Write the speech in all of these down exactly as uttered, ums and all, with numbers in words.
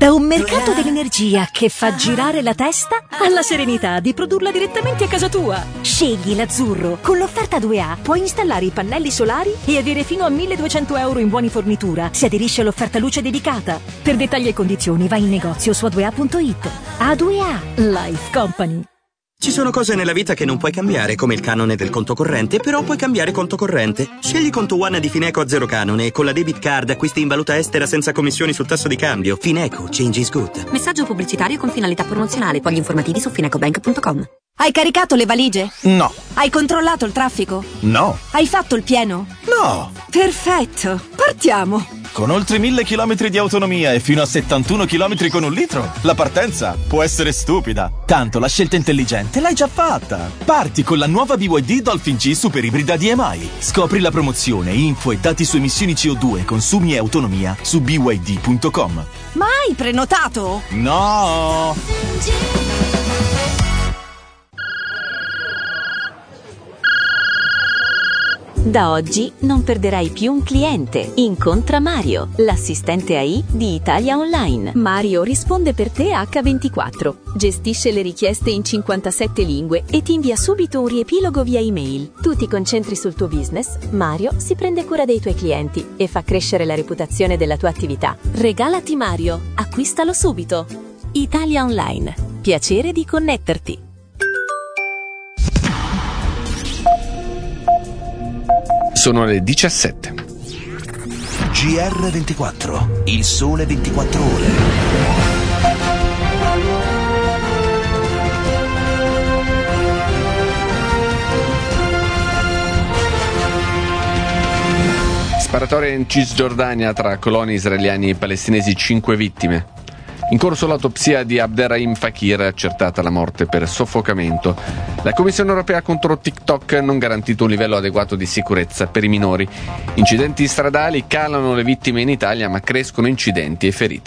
Da un mercato dell'energia che fa girare la testa alla serenità di produrla direttamente a casa tua. Scegli l'azzurro. Con l'offerta due A puoi installare i pannelli solari e avere fino a milleduecento euro in buoni fornitura se aderisci all'offerta luce dedicata. Per dettagli e condizioni vai in negozio su a due a punto it. A due A Life Company. Ci sono cose nella vita che non puoi cambiare, come il canone del conto corrente, però puoi cambiare conto corrente. Scegli Conto One di Fineco a zero canone e con la debit card acquisti in valuta estera senza commissioni sul tasso di cambio. Fineco, change is good. Messaggio pubblicitario con finalità promozionale. Quagli informativi su finecobank punto com. Hai caricato le valigie? No. Hai controllato il traffico? No. Hai fatto il pieno? No. Perfetto, partiamo. Con oltre mille chilometri di autonomia e fino a settantuno chilometri con un litro, la partenza può essere stupida. Tanto la scelta intelligente l'hai già fatta. Parti con la nuova B Y D Dolphin G Super Ibrida D M I. Scopri la promozione, info e dati su emissioni C O due, consumi e autonomia su b y d punto com. Ma hai prenotato? No! Da oggi non perderai più un cliente. Incontra Mario, l'assistente A I di Italia Online. Mario risponde per te acca ventiquattro, gestisce le richieste in cinquantasette lingue e ti invia subito un riepilogo via email. Tu ti concentri sul tuo business, Mario si prende cura dei tuoi clienti e fa crescere la reputazione della tua attività. Regalati Mario, acquistalo subito. Italia Online, piacere di connetterti. Sono le diciassette. G R ventiquattro, il sole ventiquattro ore. Sparatoria in Cisgiordania tra coloni israeliani e palestinesi, cinque vittime. In corso l'autopsia di Abderrahim Fakir, accertata la morte per soffocamento. La Commissione europea contro TikTok non garantito un livello adeguato di sicurezza per i minori. Incidenti stradali, calano le vittime in Italia, ma crescono incidenti e feriti.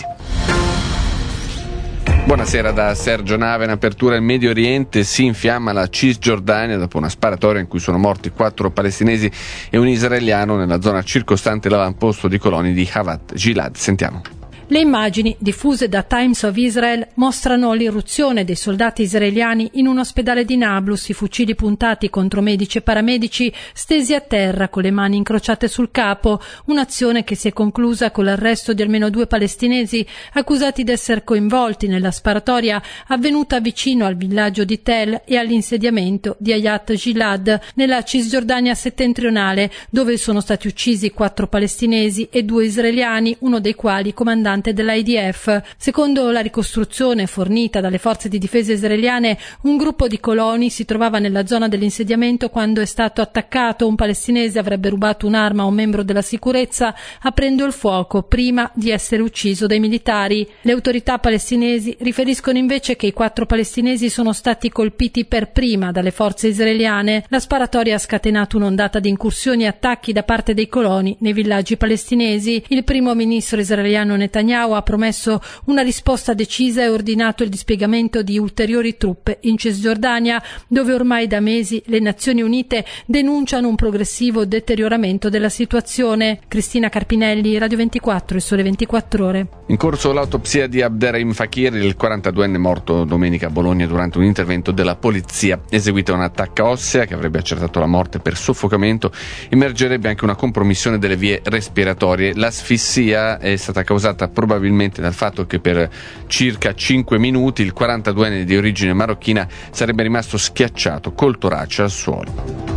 Buonasera da Sergio Nave. In apertura il Medio Oriente, si infiamma la Cisgiordania dopo una sparatoria in cui sono morti quattro palestinesi e un israeliano nella zona circostante l'avamposto di coloni di Havat Gilad. Sentiamo. Le immagini diffuse da Times of Israel mostrano l'irruzione dei soldati israeliani in un ospedale di Nablus, i fucili puntati contro medici e paramedici stesi a terra con le mani incrociate sul capo, un'azione che si è conclusa con l'arresto di almeno due palestinesi accusati di essere coinvolti nella sparatoria avvenuta vicino al villaggio di Tel e all'insediamento di Hayat Gilad nella Cisgiordania settentrionale, dove sono stati uccisi quattro palestinesi e due israeliani, uno dei quali comandante dell'I D F. Secondo la ricostruzione fornita dalle forze di difesa israeliane, un gruppo di coloni si trovava nella zona dell'insediamento quando è stato attaccato. Un palestinese avrebbe rubato un'arma a un membro della sicurezza aprendo il fuoco prima di essere ucciso dai militari. Le autorità palestinesi riferiscono invece che i quattro palestinesi sono stati colpiti per prima dalle forze israeliane. La sparatoria ha scatenato un'ondata di incursioni e attacchi da parte dei coloni nei villaggi palestinesi. Il primo ministro israeliano Netanyahu ha promesso una risposta decisa e ordinato il dispiegamento di ulteriori truppe in Cisgiordania, dove ormai da mesi le Nazioni Unite denunciano un progressivo deterioramento della situazione. Cristina Carpinelli, Radio ventiquattro, il Sole ventiquattro Ore. In corso l'autopsia di Abderrahim Fakir, il quarantaduenne morto domenica a Bologna durante un intervento della polizia. Eseguita un'attacca ossea che avrebbe accertato la morte per soffocamento, emergerebbe anche una compromissione delle vie respiratorie. L'asfissia è stata causata probabilmente dal fatto che per circa cinque minuti il quarantaduenne di origine marocchina sarebbe rimasto schiacciato col torace al suolo.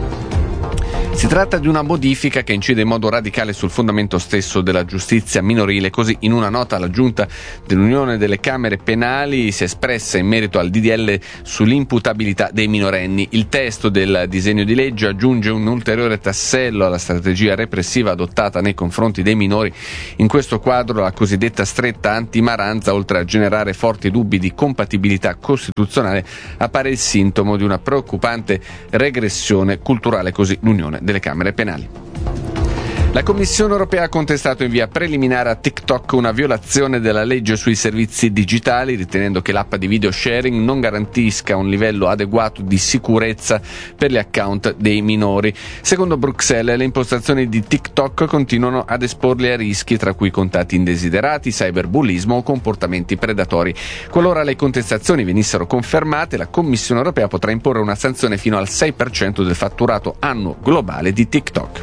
Si tratta di una modifica che incide in modo radicale sul fondamento stesso della giustizia minorile. Così, in una nota, la Giunta dell'Unione delle Camere Penali si è espressa in merito al D D L sull'imputabilità dei minorenni. Il testo del disegno di legge aggiunge un ulteriore tassello alla strategia repressiva adottata nei confronti dei minori. In questo quadro, la cosiddetta stretta antimaranza, oltre a generare forti dubbi di compatibilità costituzionale, appare il sintomo di una preoccupante regressione culturale. Così l'Unione delle Camere Penali. La Commissione europea ha contestato in via preliminare a TikTok una violazione della legge sui servizi digitali, ritenendo che l'app di video sharing non garantisca un livello adeguato di sicurezza per gli account dei minori. Secondo Bruxelles, le impostazioni di TikTok continuano ad esporli a rischi, tra cui contatti indesiderati, cyberbullismo o comportamenti predatori. Qualora le contestazioni venissero confermate, la Commissione europea potrà imporre una sanzione fino al sei per cento del fatturato annuo globale di TikTok.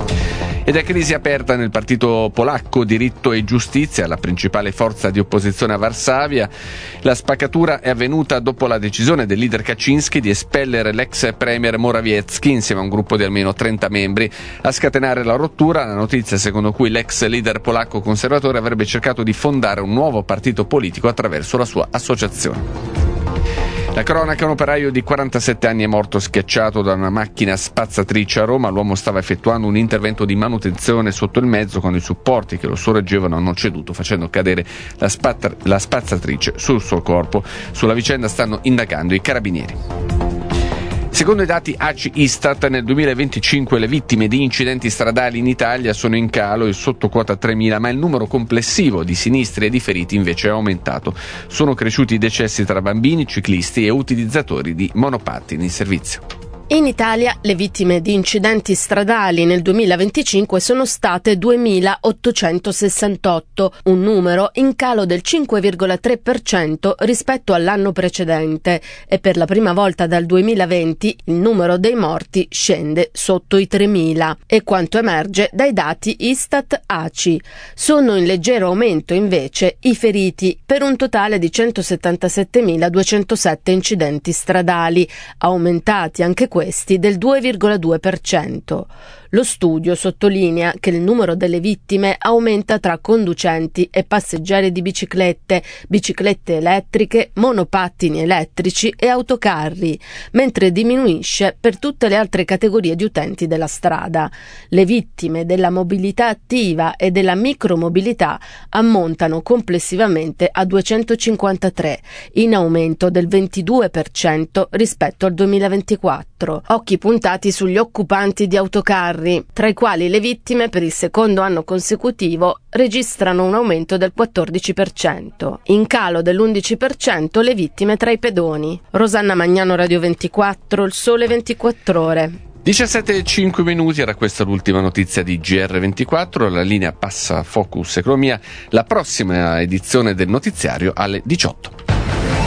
Ed è crisi aperta nel partito polacco Diritto e Giustizia, la principale forza di opposizione a Varsavia. La spaccatura è avvenuta dopo la decisione del leader Kaczynski di espellere l'ex premier Morawiecki insieme a un gruppo di almeno trenta membri. A scatenare la rottura, la notizia secondo cui l'ex leader polacco conservatore avrebbe cercato di fondare un nuovo partito politico attraverso la sua associazione. La cronaca: un operaio di quarantasette anni è morto schiacciato da una macchina spazzatrice a Roma. L'uomo stava effettuando un intervento di manutenzione sotto il mezzo quando i supporti che lo sorreggevano hanno ceduto, facendo cadere la, spatta- la spazzatrice sul suo corpo. Sulla vicenda stanno indagando i carabinieri. Secondo i dati A C I Istat, nel duemilaventicinque le vittime di incidenti stradali in Italia sono in calo e sotto quota tremila, ma il numero complessivo di sinistri e di feriti invece è aumentato. Sono cresciuti i decessi tra bambini, ciclisti e utilizzatori di monopattini in servizio. In Italia le vittime di incidenti stradali nel duemilaventicinque sono state duemilaottocentosessantotto, un numero in calo del cinque virgola tre per cento rispetto all'anno precedente, e per la prima volta dal duemilaventi il numero dei morti scende sotto i tremila. E quanto emerge dai dati Istat A C I. Sono in leggero aumento invece i feriti, per un totale di centosettantasettemiladuecentosette incidenti stradali, aumentati anche questi del due virgola due per cento. Lo studio sottolinea che il numero delle vittime aumenta tra conducenti e passeggeri di biciclette, biciclette elettriche, monopattini elettrici e autocarri, mentre diminuisce per tutte le altre categorie di utenti della strada. Le vittime della mobilità attiva e della micromobilità ammontano complessivamente a duecentocinquantatré, in aumento del ventidue per cento rispetto al duemilaventiquattro. Occhi puntati sugli occupanti di autocarri, tra i quali le vittime per il secondo anno consecutivo registrano un aumento del quattordici per cento. In calo dell'undici per cento le vittime tra i pedoni. Rosanna Magnano, Radio ventiquattro, Il Sole ventiquattro Ore. diciassette e cinque minuti, era questa l'ultima notizia di G R ventiquattro, la linea passa a Focus Economia, la prossima edizione del notiziario alle diciotto.